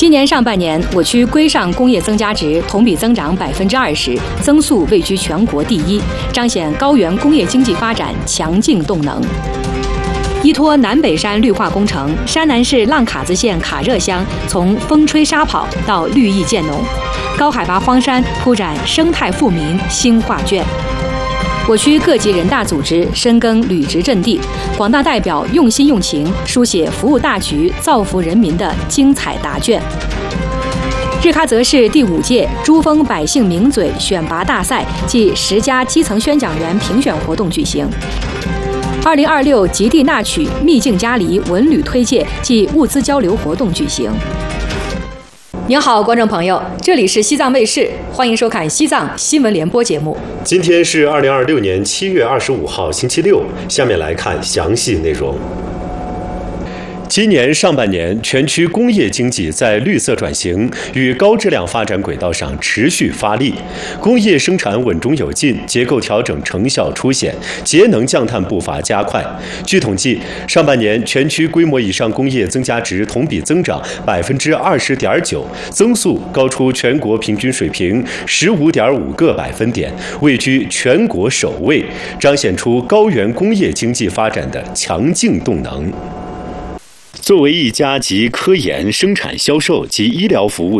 今年上半年，我区规上工业增加值同比增长20%，增速位居全国第一，彰显高原工业经济发展强劲动能。依托南北山绿化工程，山南市浪卡子县卡热乡从风吹沙跑到绿意渐浓，高海拔荒山铺展生态富民新画卷。我区各级人大组织深耕履职阵地，广大代表用心用情，书写服务大局、造福人民的精彩答卷。日喀则市第5届珠峰百姓名嘴选拔大赛暨10家基层宣讲员评选活动举行。2026极地纳曲秘境嘉黎文旅推介暨物资交流活动举行。您好，观众朋友，这里是西藏卫视，欢迎收看西藏新闻联播节目。 今天是2026年7月25号，星期六。下面来看详细内容。今年上半年，全区工业经济在绿色转型与高质量发展轨道上持续发力，工业生产稳中有进，结构调整成效初显，节能降碳步伐加快。据统计，上半年全区规模以上工业增加值同比增长20.9%，增速高出全国平均水平15.5个百分点，位居全国首位，彰显出高原工业经济发展的强劲动能。作为一家集科研、生产、销售及医疗服务